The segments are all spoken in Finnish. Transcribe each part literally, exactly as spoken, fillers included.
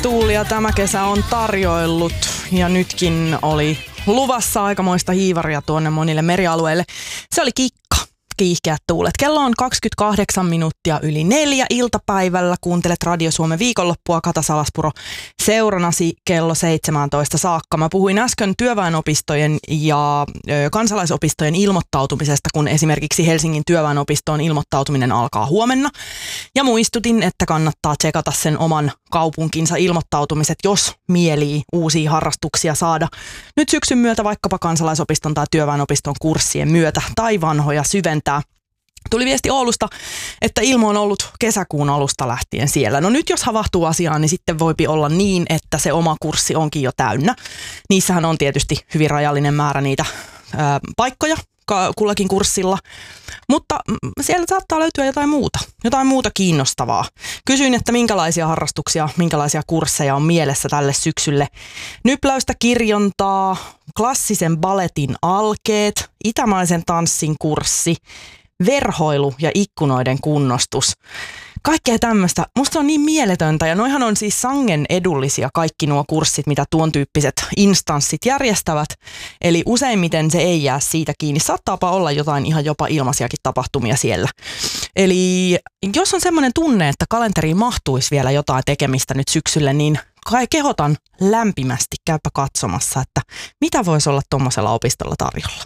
Tuulia tämä kesä on tarjoillut ja nytkin oli luvassa aikamoista hiivaria tuonne monille merialueille. Se oli kikka. Kiihkeät tuulet. Kello on kaksikymmentäkahdeksan minuuttia yli neljä iltapäivällä. Kuuntelet Radio Suomen viikonloppua. Kata Salaspuro seuranasi kello seitsemäntoista saakka. Mä puhuin äsken työväenopistojen ja ö, kansalaisopistojen ilmoittautumisesta, kun esimerkiksi Helsingin työväenopistoon ilmoittautuminen alkaa huomenna. Ja muistutin, että kannattaa tsekata sen oman kaupunkinsa ilmoittautumiset, jos mielii uusia harrastuksia saada nyt syksyn myötä vaikkapa kansalaisopiston tai työväenopiston kurssien myötä tai vanhoja syventää. Tuli viesti Oulusta, että ilmo on ollut kesäkuun alusta lähtien siellä. No nyt jos havahtuu asiaan, niin sitten voipi olla niin, että se oma kurssi onkin jo täynnä. Niissähän on tietysti hyvin rajallinen määrä niitä ää, paikkoja kullakin kurssilla, mutta siellä saattaa löytyä jotain muuta, jotain muuta kiinnostavaa. Kysyin, että minkälaisia harrastuksia, minkälaisia kursseja on mielessä tälle syksylle. Nypläystä, kirjontaa, klassisen baletin alkeet, itämaisen tanssin kurssi, verhoilu ja ikkunoiden kunnostus. Kaikkea tämmöistä. Musta on niin mieletöntä ja noihan on siis sangen edullisia kaikki nuo kurssit, mitä tuon tyyppiset instanssit järjestävät. Eli useimmiten se ei jää siitä kiinni. Saattaapa olla jotain ihan jopa ilmaisiakin tapahtumia siellä. Eli jos on semmoinen tunne, että kalenteriin mahtuisi vielä jotain tekemistä nyt syksylle, niin kai kehotan lämpimästi käypä katsomassa, että mitä voisi olla tuommoisella opistolla tarjolla.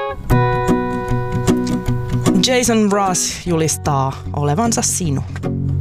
Jason Mraz julistaa olevansa sinun.